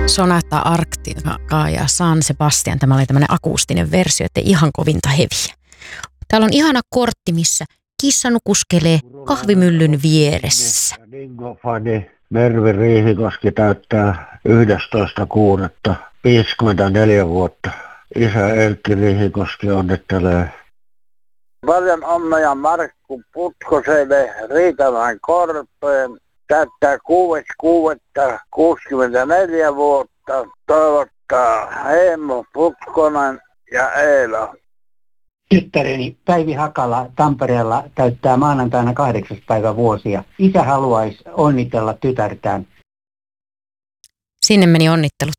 Sonata Arctica ja San Sebastian. Tämä oli tämmöinen akustinen versio, ettei ihan kovinta heviä. Täällä on ihana kortti, missä kissa nukuskelee kahvimyllyn vieressä. Dingofani Mervi Riihikoski täyttää 11.6. 54 vuotta. Isä Erkki Riihikoski onnittelee. Paljon onnea Markku Putkoselle Riitamäen korpeen. Täyttää 6.6. 64 vuotta. Toivottaa Heimo Putkonen ja Eila. Tyttäreni Päivi Hakala Tampereella täyttää maanantaina 8. päivä vuosia. Isä haluaisi onnitella tytärtään. Sinne meni onnittelut.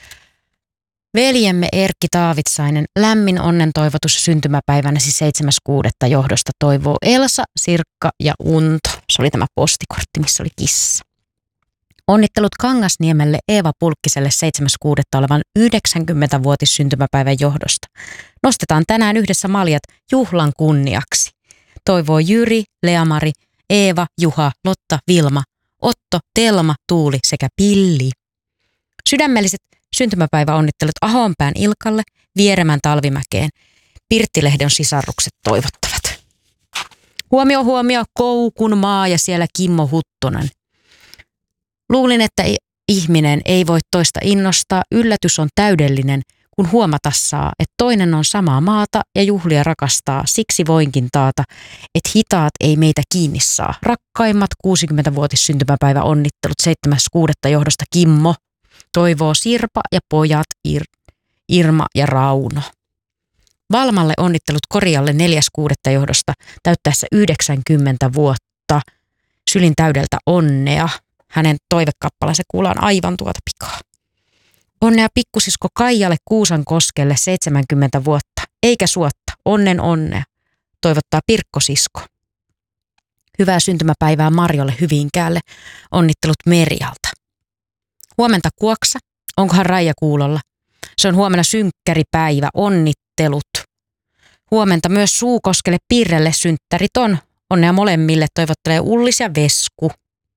Veljemme Erkki Taavitsainen, lämmin onnen toivotus syntymäpäivänäsi 7.6. johdosta toivoo Elsa, Sirkka ja Unto. Se oli tämä postikortti, missä oli kissa. Onnittelut Kangasniemelle Eeva Pulkkiselle 7.6. olevan 90-vuotis syntymäpäivän johdosta. Nostetaan tänään yhdessä maljat juhlan kunniaksi. Toivoo Jyri, Leamari, Eeva, Juha, Lotta, Vilma, Otto, Telma, Tuuli sekä Pilli. Sydämelliset syntymäpäiväonnittelut Ahoonpään Ilkalle, Vieremän Talvimäkeen. Pirttilehden sisarukset toivottavat. Huomio, Koukun maa ja siellä Kimmo Huttonen. Luulin, että ihminen ei voi toista innostaa. Yllätys on täydellinen, kun huomata saa, että toinen on samaa maata ja juhlia rakastaa. Siksi voinkin taata, että hitaat ei meitä kiinni saa. Rakkaimmat 60-vuotis syntymäpäivä onnittelut 7.6. johdosta Kimmo. Toivoo Sirpa ja pojat Irma ja Rauno. Valmalle onnittelut Korialle 4.6. johdosta täyttäessä 90 vuotta. Sylin täydeltä onnea. Hänen toivekappalansa kuullaan aivan tuota pikaa. Onnea pikkusisko Kaijalle Kuusankoskelle 70 vuotta. Eikä suotta. Onnea. Toivottaa Pirkkosisko. Hyvää syntymäpäivää Marjolle Hyvinkäälle. Onnittelut Merjalta. Huomenta Kuoksa. Onkohan Raija kuulolla? Se on huomenna synkkäripäivä. Onnittelut. Huomenta myös Suukoskelle Pirrelle synttärit on. Onnea molemmille toivottelee Ullis ja Vesku.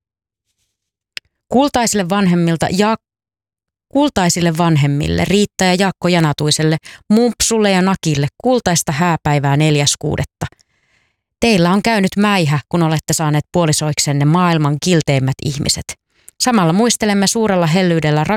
Kultaisille vanhemmille, Riitta ja Jaakko Janatuiselle, Mumpsulle ja Nakille, kultaista hääpäivää 4.6. Teillä on käynyt mäihä, kun olette saaneet puolisoiksenne maailman kilteimmät ihmiset. Samalla muistelemme suurella hellyydellä